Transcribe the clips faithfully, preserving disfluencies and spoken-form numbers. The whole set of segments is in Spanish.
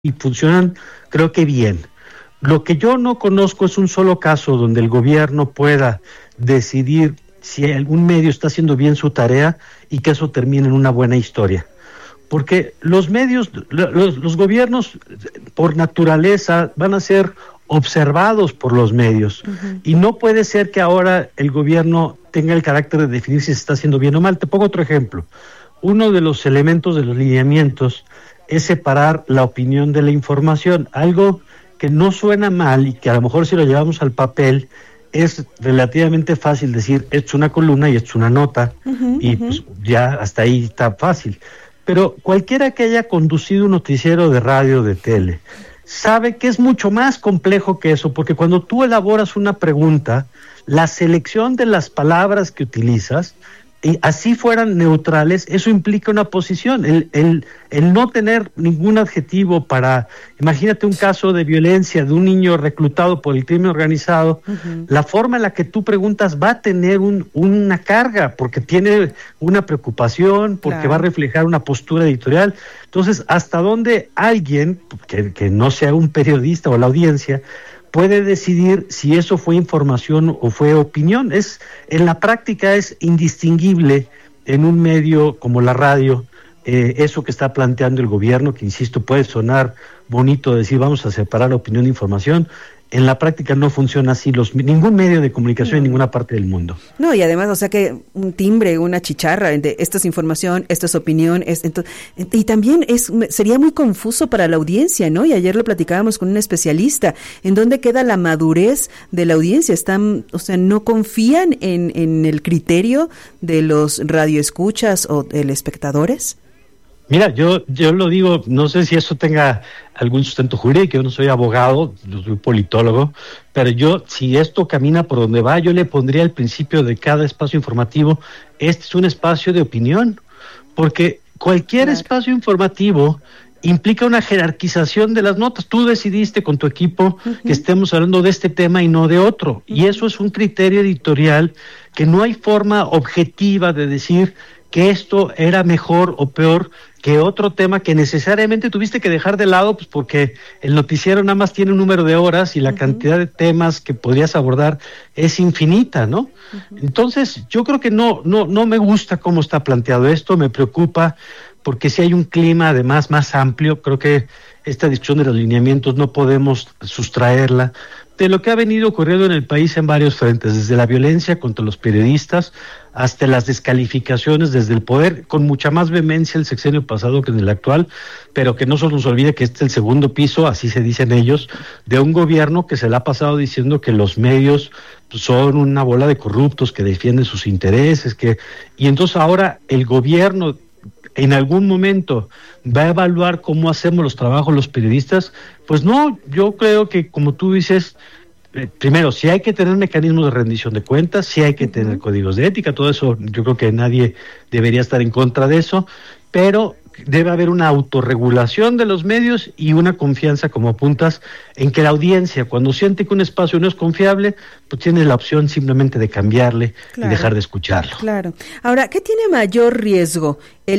y funcionan, creo que bien. Lo que yo no conozco es un solo caso donde el gobierno pueda decidir si algún medio está haciendo bien su tarea y que eso termine en una buena historia. Porque los medios, los, los gobiernos por naturaleza van a ser observados por los medios. Uh-huh. Y no puede ser que ahora el gobierno tenga el carácter de definir si se está haciendo bien o mal. Te pongo otro ejemplo. Uno de los elementos de los lineamientos es separar la opinión de la información, algo que no suena mal y que a lo mejor si lo llevamos al papel es relativamente fácil decir esto es una columna y esto es una nota, uh-huh, y uh-huh. pues ya hasta ahí está fácil. Pero cualquiera que haya conducido un noticiero de radio o de tele sabe que es mucho más complejo que eso, porque cuando tú elaboras una pregunta, la selección de las palabras que utilizas, y así fueran neutrales, eso implica una posición. El, el, el no tener ningún adjetivo para, imagínate un caso de violencia de un niño reclutado por el crimen organizado, uh-huh. la forma en la que tú preguntas va a tener un, una carga, porque tiene una preocupación, porque claro. va a reflejar una postura editorial. Entonces, ¿hasta dónde alguien, que, que no sea un periodista o la audiencia, puede decidir si eso fue información o fue opinión? Es, en la práctica es indistinguible en un medio como la radio, eh, eso que está planteando el gobierno, que insisto, puede sonar bonito decir vamos a separar opinión e información. En la práctica no funciona así, los, ningún medio de comunicación no. en ninguna parte del mundo. No, y además, o sea que un timbre, una chicharra, de esto es información, esto es opinión, es, entonces, y también es sería muy confuso para la audiencia, ¿no? Y ayer lo platicábamos con un especialista, ¿en dónde queda la madurez de la audiencia? Están, o sea, no confían en, en el criterio de los radioescuchas o telespectadores. Mira, yo yo lo digo, no sé si eso tenga algún sustento jurídico, yo no soy abogado, yo soy politólogo, pero yo, si esto camina por donde va, yo le pondría al principio de cada espacio informativo, este es un espacio de opinión, porque cualquier claro. espacio informativo implica una jerarquización de las notas. Tú decidiste con tu equipo uh-huh. que estemos hablando de este tema y no de otro, uh-huh. y eso es un criterio editorial que no hay forma objetiva de decir que esto era mejor o peor que otro tema que necesariamente tuviste que dejar de lado, pues porque el noticiero nada más tiene un número de horas y la uh-huh. cantidad de temas que podrías abordar es infinita, ¿no? Uh-huh. Entonces, yo creo que no, no, no me gusta cómo está planteado esto, me preocupa, porque si hay un clima además más amplio, creo que esta discusión de los lineamientos no podemos sustraerla de lo que ha venido ocurriendo en el país en varios frentes, desde la violencia contra los periodistas hasta las descalificaciones desde el poder, con mucha más vehemencia el sexenio pasado que en el actual, pero que no se nos olvide que este es el segundo piso, así se dicen ellos, de un gobierno que se le ha pasado diciendo que los medios son una bola de corruptos que defienden sus intereses, que y entonces ahora el gobierno en algún momento va a evaluar cómo hacemos los trabajos los periodistas. Pues no, yo creo que como tú dices, eh, primero, si hay que tener mecanismos de rendición de cuentas, si hay que uh-huh. tener códigos de ética, todo eso, yo creo que nadie debería estar en contra de eso, pero debe haber una autorregulación de los medios y una confianza, como apuntas, en que la audiencia, cuando siente que un espacio no es confiable, pues tiene la opción simplemente de cambiarle claro, y dejar de escucharlo. Claro. Ahora, ¿qué tiene mayor riesgo?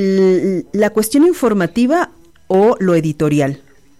El, ¿La cuestión informativa o lo editorial?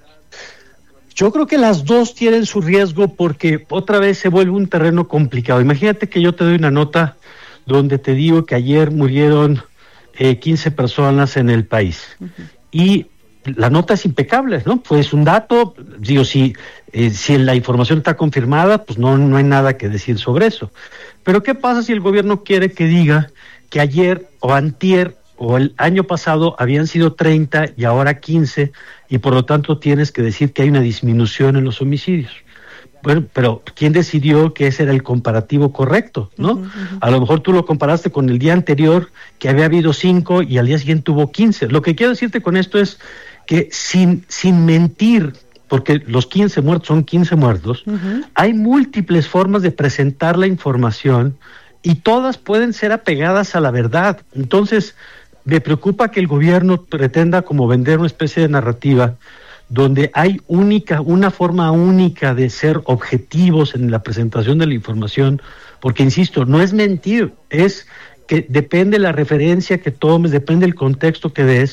Yo creo que las dos tienen su riesgo porque otra vez se vuelve un terreno complicado. Imagínate que yo te doy una nota donde te digo que ayer murieron Eh, quince personas en el país. Uh-huh. Y la nota es impecable, ¿no? Pues un dato, digo, si, eh, si la información está confirmada, pues no, no hay nada que decir sobre eso. Pero ¿qué pasa si el gobierno quiere que diga que ayer o antier o el año pasado habían sido treinta y ahora quince y por lo tanto tienes que decir que hay una disminución en los homicidios? Bueno, pero ¿quién decidió que ese era el comparativo correcto, no? Uh-huh, uh-huh. A lo mejor tú lo comparaste con el día anterior, que había habido cinco y al día siguiente hubo quince. Lo que quiero decirte con esto es que sin, sin mentir, porque los quince muertos son quince muertos, uh-huh. hay múltiples formas de presentar la información y todas pueden ser apegadas a la verdad. Entonces, me preocupa que el gobierno pretenda como vender una especie de narrativa donde hay única, una forma única de ser objetivos en la presentación de la información, porque insisto, no es mentir, es que depende la referencia que tomes, depende el contexto que des,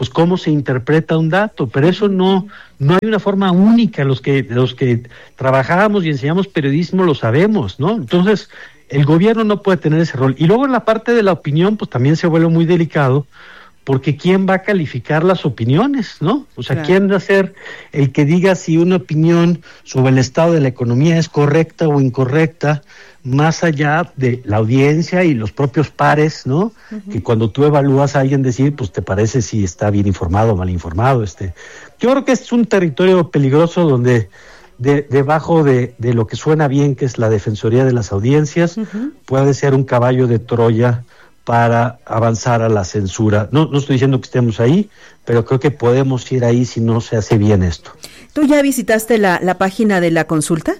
pues cómo se interpreta un dato, pero eso no, no hay una forma única, los que, los que trabajamos y enseñamos periodismo lo sabemos, ¿no? Entonces, el gobierno no puede tener ese rol. Y luego en la parte de la opinión, pues también se vuelve muy delicado, porque ¿quién va a calificar las opiniones, no? O sea, claro. ¿Quién va a ser el que diga si una opinión sobre el estado de la economía es correcta o incorrecta, más allá de la audiencia y los propios pares, ¿no? Uh-huh. Que cuando tú evalúas a alguien decir, pues te parece si está bien informado o mal informado. Este. Yo creo que es un territorio peligroso donde de, debajo de, de lo que suena bien, que es la Defensoría de las Audiencias, uh-huh. puede ser un caballo de Troya para avanzar a la censura. No, no estoy diciendo que estemos ahí, pero creo que podemos ir ahí si no se hace bien esto. ¿Tú ya visitaste la, la página de la consulta?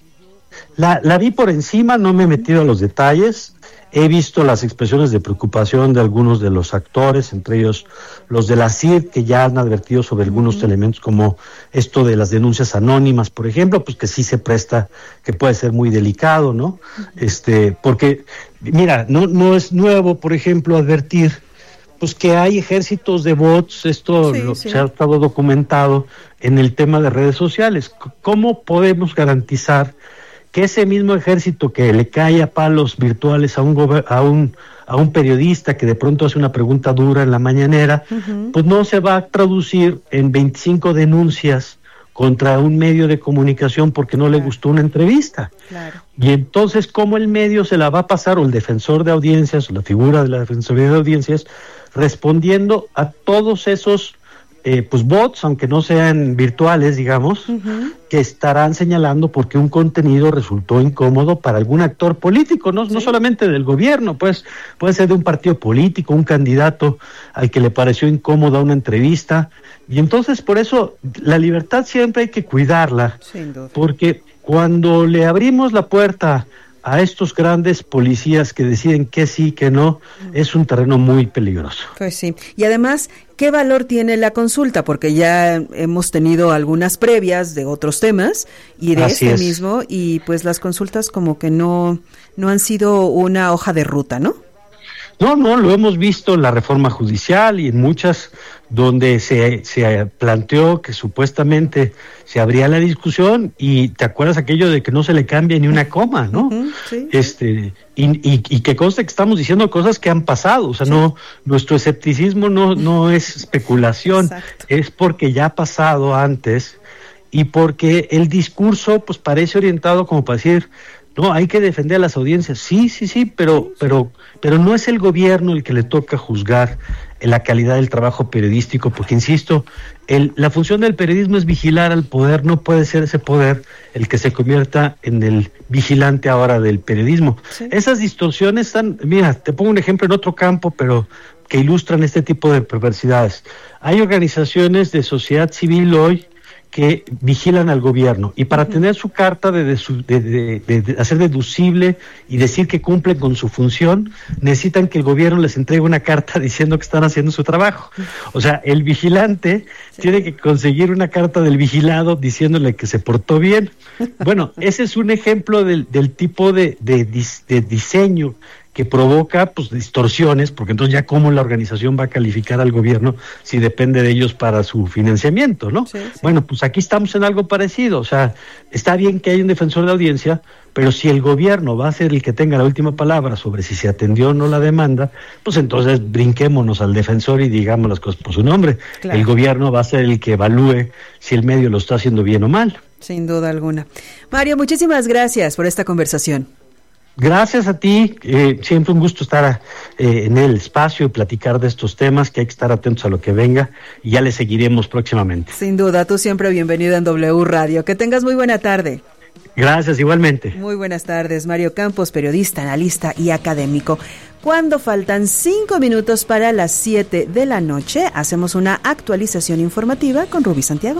La, la vi por encima, no me he metido a los detalles. He visto las expresiones de preocupación de algunos de los actores, entre ellos los de la C I R, que ya han advertido sobre algunos uh-huh. elementos como esto de las denuncias anónimas, por ejemplo, pues que sí se presta, que puede ser muy delicado, ¿no? Uh-huh. Este, porque, mira, no, no es nuevo, por ejemplo, advertir pues que hay ejércitos de bots, esto sí, lo, sí. se ha estado documentado en el tema de redes sociales. ¿Cómo podemos garantizar que ese mismo ejército que le cae a palos virtuales a un gober- a un a un periodista que de pronto hace una pregunta dura en la mañanera, uh-huh. pues no se va a traducir en veinticinco denuncias contra un medio de comunicación porque no claro. le gustó una entrevista? Claro. Y entonces, ¿cómo el medio se la va a pasar, o el defensor de audiencias, o la figura de la Defensoría de Audiencias, respondiendo a todos esos Eh, pues bots, aunque no sean virtuales, digamos, uh-huh. que estarán señalando porque un contenido resultó incómodo para algún actor político, no, sí. no solamente del gobierno, pues puede ser de un partido político, un candidato al que le pareció incómoda una entrevista, y entonces por eso la libertad siempre hay que cuidarla, sin duda. Porque cuando le abrimos la puerta a estos grandes policías que deciden que sí, que no, es un terreno muy peligroso. Pues sí, y además, ¿qué valor tiene la consulta? Porque ya hemos tenido algunas previas de otros temas y de Así este es. mismo, y pues las consultas como que no, no han sido una hoja de ruta, ¿no? No, no, lo hemos visto en la reforma judicial y en muchas donde se, se planteó que supuestamente se abría la discusión, y te acuerdas aquello de que no se le cambia ni una coma, ¿no? Uh-huh, sí. Este, y, y, y que conste que estamos diciendo cosas que han pasado, o sea, sí. no, nuestro escepticismo no, no es especulación, Exacto. es porque ya ha pasado antes, y porque el discurso pues parece orientado como para decir, no, hay que defender a las audiencias. Sí, sí, sí, pero, pero, pero no es el gobierno el que le toca juzgar la calidad del trabajo periodístico, porque insisto, el, la función del periodismo es vigilar al poder, no puede ser ese poder el que se convierta en el vigilante ahora del periodismo. Sí. Esas distorsiones están, mira, te pongo un ejemplo en otro campo, pero que ilustran este tipo de perversidades. Hay organizaciones de sociedad civil hoy que vigilan al gobierno, y para uh-huh. tener su carta de, de, de, de, de hacer deducible y decir que cumplen con su función, necesitan que el gobierno les entregue una carta diciendo que están haciendo su trabajo. O sea, el vigilante sí. tiene que conseguir una carta del vigilado diciéndole que se portó bien. Bueno, ese es un ejemplo del, del tipo de, de, de diseño que provoca pues distorsiones, porque entonces ya cómo la organización va a calificar al gobierno si depende de ellos para su financiamiento, ¿no? Sí, sí. Bueno, pues aquí estamos en algo parecido, o sea, está bien que haya un defensor de audiencia, pero si el gobierno va a ser el que tenga la última palabra sobre si se atendió o no la demanda, pues entonces brinquémonos al defensor y digamos las cosas por su nombre. Claro. El gobierno va a ser el que evalúe si el medio lo está haciendo bien o mal. Sin duda alguna. Mario, muchísimas gracias por esta conversación. Gracias a ti, eh, siempre un gusto estar eh, en el espacio y platicar de estos temas, que hay que estar atentos a lo que venga, y ya le seguiremos próximamente. Sin duda, tú siempre bienvenido en W Radio. Que tengas muy buena tarde. Gracias, igualmente. Muy buenas tardes, Mario Campos, periodista, analista y académico. Cuando faltan cinco minutos para las siete de la noche, hacemos una actualización informativa con Rubí Santiago.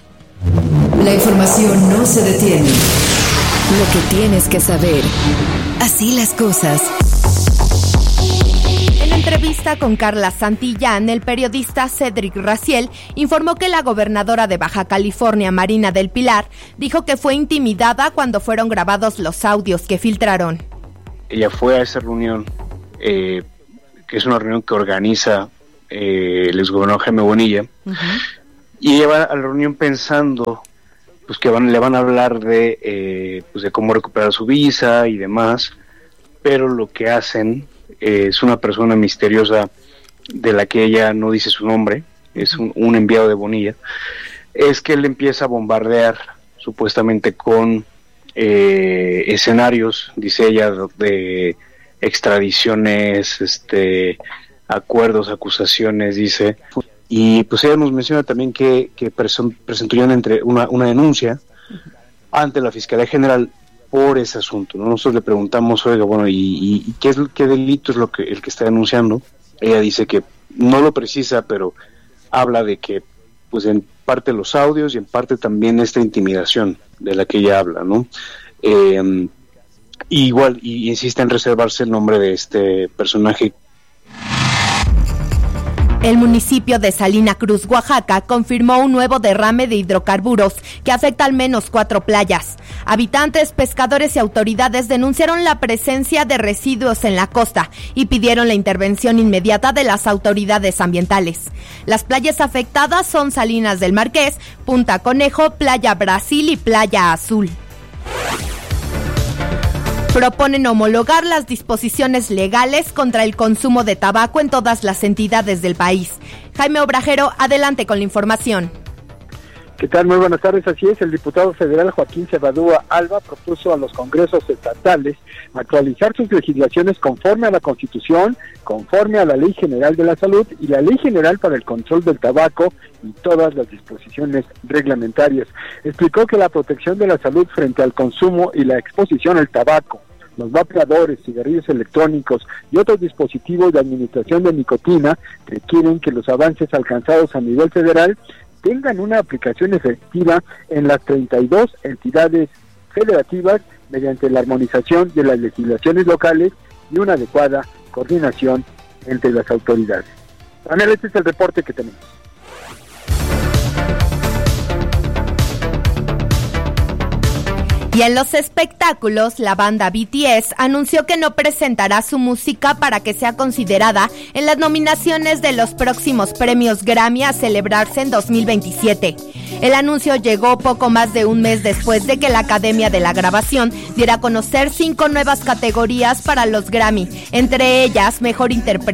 La información no se detiene. Lo que tienes que saber. Así las cosas. En entrevista con Carla Santillán, el periodista Cedric Raciel informó que la gobernadora de Baja California, Marina del Pilar, dijo que fue intimidada cuando fueron grabados los audios que filtraron. Ella fue a esa reunión, eh, que es una reunión que organiza eh, el exgobernador Jaime Bonilla, uh-huh. y ella va a la reunión pensando pues que van, le van a hablar de, eh, pues de cómo recuperar su visa y demás, pero lo que hacen eh, es una persona misteriosa de la que ella no dice su nombre, es un, un enviado de Bonilla, es que él empieza a bombardear supuestamente con eh, escenarios, dice ella, de extradiciones, este, acuerdos, acusaciones, dice, y pues ella nos menciona también que, que presentó ya entre una, una denuncia ante la Fiscalía General por ese asunto, ¿no? Nosotros le preguntamos, oiga, bueno, ¿y, y, y qué es qué delito es lo que el que está denunciando? Ella dice que no lo precisa, pero habla de que, pues en parte los audios y en parte también esta intimidación de la que ella habla, ¿no? Eh, y igual, y insiste en reservarse el nombre de este personaje. El municipio de Salina Cruz, Oaxaca, confirmó un nuevo derrame de hidrocarburos que afecta al menos cuatro playas. Habitantes, pescadores y autoridades denunciaron la presencia de residuos en la costa y pidieron la intervención inmediata de las autoridades ambientales. Las playas afectadas son Salinas del Marqués, Punta Conejo, Playa Brasil y Playa Azul. Proponen homologar las disposiciones legales contra el consumo de tabaco en todas las entidades del país. Jaime Obrajero, adelante con la información. ¿Qué tal? Muy buenas tardes. Así es, el diputado federal Joaquín Cebadúa Alba propuso a los congresos estatales actualizar sus legislaciones conforme a la Constitución, conforme a la Ley General de la Salud y la Ley General para el Control del Tabaco y todas las disposiciones reglamentarias. Explicó que la protección de la salud frente al consumo y la exposición al tabaco, los vapeadores, cigarrillos electrónicos y otros dispositivos de administración de nicotina requieren que los avances alcanzados a nivel federal tengan una aplicación efectiva en las treinta y dos entidades federativas mediante la armonización de las legislaciones locales y una adecuada coordinación entre las autoridades. Daniel, este es el reporte que tenemos. Y en los espectáculos, la banda B T S anunció que no presentará su música para que sea considerada en las nominaciones de los próximos premios Grammy a celebrarse en dos mil veintisiete. El anuncio llegó poco más de un mes después de que la Academia de la Grabación diera a conocer cinco nuevas categorías para los Grammy, entre ellas Mejor Interpretación